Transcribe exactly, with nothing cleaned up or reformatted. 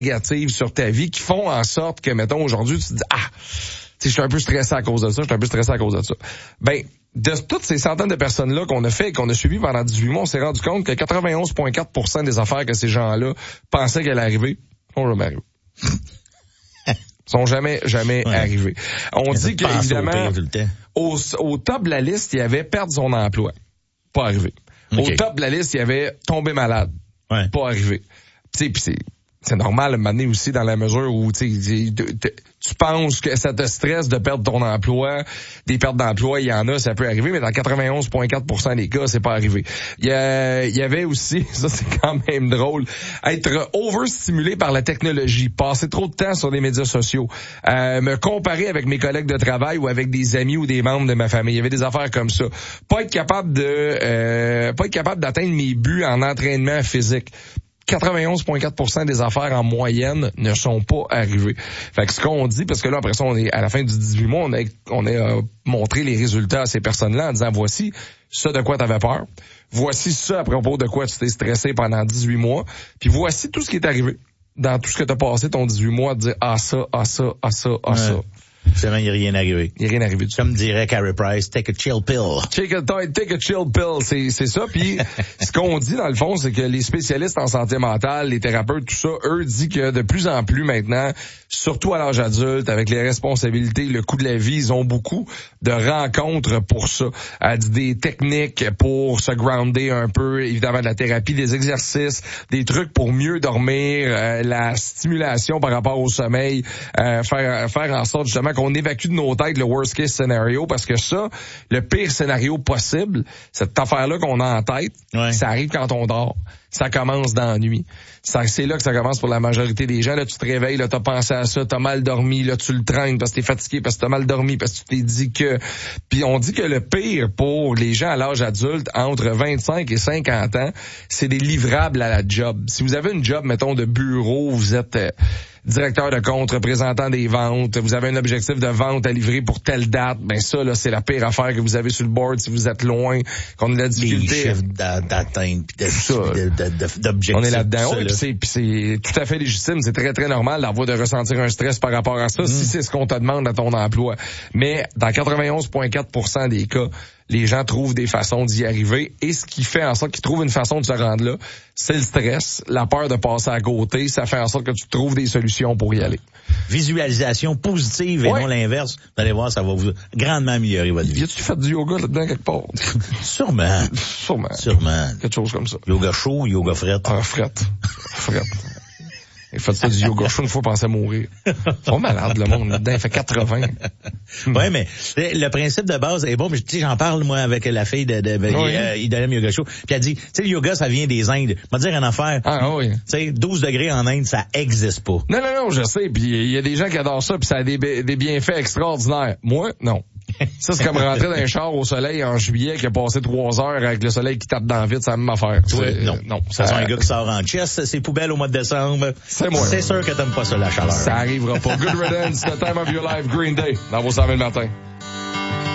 négatives sur ta vie qui font en sorte que, mettons, aujourd'hui, tu te dis, ah, tu sais, je suis un peu stressé à cause de ça, je suis un peu stressé à cause de ça. Ben, de toutes ces centaines de personnes-là qu'on a fait et qu'on a suivi pendant dix-huit mois, on s'est rendu compte que quatre-vingt-onze virgule quatre pour cent des affaires que ces gens-là pensaient qu'elles allaient arriver, sont jamais arrivées. sont jamais, jamais ouais. arrivées. On dit que, évidemment, au, au top de la liste, il y avait perdre son emploi. Pas arrivé. Okay. Au top de la liste, il y avait tomber malade. Ouais. Pas arrivé. Tu sais, pis c'est, c'est normal, maintenant aussi, dans la mesure où, tu sais, tu penses que ça te stresse de perdre ton emploi. Des pertes d'emploi, il y en a, ça peut arriver, mais dans quatre-vingt-onze virgule quatre pour cent des cas, c'est pas arrivé. Il y, a, il y avait aussi, ça c'est quand même drôle, être overstimulé par la technologie, passer trop de temps sur les médias sociaux, euh, me comparer avec mes collègues de travail ou avec des amis ou des membres de ma famille. Il y avait des affaires comme ça. Pas être capable de, euh, pas être capable d'atteindre mes buts en entraînement physique. quatre-vingt-onze virgule quatre pour cent des affaires en moyenne ne sont pas arrivées. Fait que ce qu'on dit, parce que là, après ça, on est à la fin du dix-huit mois, on a, on a euh, montré les résultats à ces personnes-là en disant, voici ça de quoi tu avais peur, voici ça à propos de quoi tu t'es stressé pendant dix-huit mois, puis voici tout ce qui est arrivé dans tout ce que tu as passé ton dix-huit mois, de dire, ah ça, ah ça, ah ça, ah ouais. ça. Finalement, il n'y a rien arrivé. Il n'y a rien arrivé. Comme dirait Carey Price, take a chill pill. Take a, take a chill pill, c'est, c'est ça. Puis ce qu'on dit, dans le fond, c'est que les spécialistes en santé mentale, les thérapeutes, tout ça, eux, disent que de plus en plus maintenant, surtout à l'âge adulte, avec les responsabilités, le coût de la vie, ils ont beaucoup de rencontres pour ça. Euh, des techniques pour se grounder un peu, évidemment de la thérapie, des exercices, des trucs pour mieux dormir, euh, la stimulation par rapport au sommeil, euh, faire, faire en sorte justement qu'on évacue de nos têtes le worst case scenario, parce que ça, le pire scénario possible, cette affaire-là qu'on a en tête, ouais. ça arrive quand on dort. Ça commence dans la nuit. Ça, c'est là que ça commence pour la majorité des gens. Là, tu te réveilles, là, t'as pensé à ça, t'as mal dormi, là, tu le traînes parce que t'es fatigué, parce que t'as mal dormi, parce que tu t'es dit que... Puis on dit que le pire pour les gens à l'âge adulte, entre vingt-cinq et cinquante ans, c'est des livrables à la job. Si vous avez une job, mettons, de bureau, vous êtes... Euh, directeur de compte, représentant des ventes, vous avez un objectif de vente à livrer pour telle date, ben ça, là, c'est la pire affaire que vous avez sur le board si vous êtes loin, qu'on a de la difficulté. Les chiffres d'atteinte pis d'objectifs. On est là-dedans. Oui, pis c'est, pis c'est tout à fait légitime. C'est très, très normal d'avoir de ressentir un stress par rapport à ça, mm. si c'est ce qu'on te demande à ton emploi. Mais dans quatre-vingt-onze virgule quatre pour cent des cas, les gens trouvent des façons d'y arriver. Et ce qui fait en sorte qu'ils trouvent une façon de se rendre là, c'est le stress, la peur de passer à côté. Ça fait en sorte que tu trouves des solutions pour y aller. Visualisation positive et ouais. non l'inverse. Vous allez voir, ça va vous grandement améliorer votre vie. As-tu fait du yoga là-dedans quelque part? Sûrement. Sûrement. Sûrement. Quelque chose comme ça. Yoga chaud, yoga fret. Ah, fret. Fret. Il fait ça du yoga chaud une fois, pensait mourir. Ils sont malades, le monde là-dedans. Il fait quatre-vingts. Ouais, mais le principe de base est bon. Mais tu sais, j'en parle, moi, avec la fille de, de, de oui. euh, Idolem Yoga Show. Puis elle dit, tu sais, le yoga, ça vient des Indes. Je vais te dire une affaire. Ah oui. Tu sais, douze degrés en Inde, ça existe pas. Non, non, non, je sais. Puis il y a des gens qui adorent ça, puis ça a des, des bienfaits extraordinaires. Moi, non. Ça, c'est comme rentrer dans un char au soleil en juillet qui a passé trois heures avec le soleil qui tape dans le vide, c'est la même affaire. Ouais, non, non. Ça, c'est un gars qui sort en chest, c'est poubelle au mois de décembre. C'est moi. C'est sûr que t'aimes pas ça, la chaleur. Ça arrivera pas. Good riddance, the time of your life, Green Day, dans vos cent mille matins.